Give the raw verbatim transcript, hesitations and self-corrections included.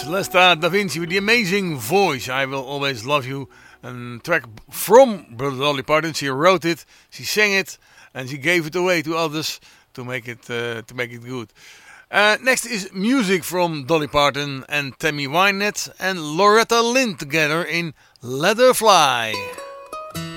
Lesta Da Vinci with the amazing voice, I Will Always Love You. A track from Brother Dolly Parton. She wrote it, she sang it, and she gave it away to others to make it uh, to make it good. Uh, next is music from Dolly Parton and Tammy Wynette and Loretta Lynn together in Let Her Fly.